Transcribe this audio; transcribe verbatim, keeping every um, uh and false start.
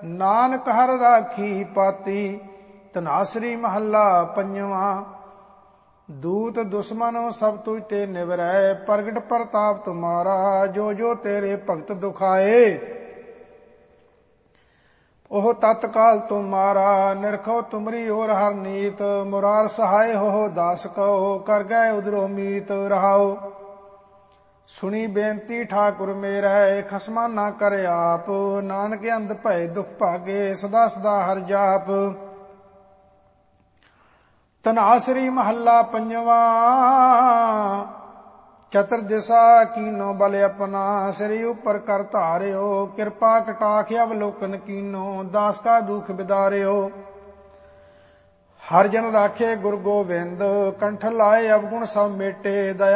ਨਾਨਕ ਹਰ ਰਾਖੀ ਪਾਤੀ। ਧਨਾਸਰੀ ਮਹੱਲਾ ਪੰਜਵਾਂ। ਦੂਤ ਦੁਸ਼ਮਨ ਸਭ ਤੁਝ ਤੇ ਨਿਵਰੈ, ਪ੍ਰਗਟ ਪ੍ਰਤਾਪ ਤੁਮਾਰਾ, ਜੋ ਜੋ ਤੇਰੇ ਭਗਤ ਦੁਖਾਏ ਉਹ ਤਤਕਾਲ ਤੁਮਾਰਾ। ਨਿਰਖੋ ਤੁਮਰੀ ਔਰ ਹਰ ਨੀਤ, ਮੁਰਾਰ ਸਹਾਇ ਹੋ ਦਾਸ ਕਉ, ਕਰ ਗਏ ਉਧਰੋ ਮੀਤ ਰਹਾਉ। ਸੁਣੀ ਬੇਨਤੀ ਠਾਕੁਰ ਮੇਰੈ, ਖਸਮਾ ਨਾ ਕਰ ਆਪ, ਨਾਨਕ ਅੰਧ ਭਏ ਦੁਖ ਭਾਗੇ, ਸਦਾ ਸਦਾ ਹਰਿ ਜਾਪ। ਧਨਾਸਰੀ ਮਹੱਲਾ ਪੰਜਵਾਂ। ਚਤੁਰ ਦਿਸ਼ਾ ਕੀਨੋ ਬਲ ਆਪਣਾ, ਸਿਰ ਉਪਰ ਕਰ ਧਾਰਿਓ, ਕਿਰਪਾ ਕਟਾਖ ਅਵਲੋਕਨ ਕੀਨੋ, ਦਾਸ ਕਾ ਦੁਖ ਬਿਦਾਰਿਓ। ਹਰਿ ਜਨ ਰਾਖੇ ਗੁਰ ਗੋਬਿੰਦ, ਕੰਠ ਲਾਏ ਅਵਗੁਣ ਸਭ ਮੇਟੇ, ਦਇਆ